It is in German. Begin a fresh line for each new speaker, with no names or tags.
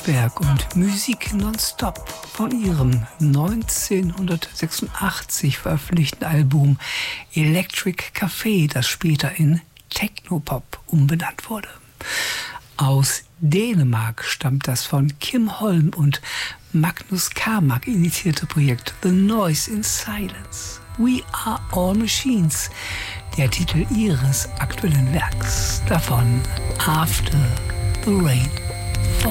Kraftwerk und Musik nonstop von ihrem 1986 veröffentlichten Album Electric Café, das später in Technopop umbenannt wurde. Aus Dänemark stammt das von Kim Holm und Magnus Carmack initiierte Projekt The Noise in Silence. We Are All Machines, der Titel ihres aktuellen Werks. Davon After the Rain.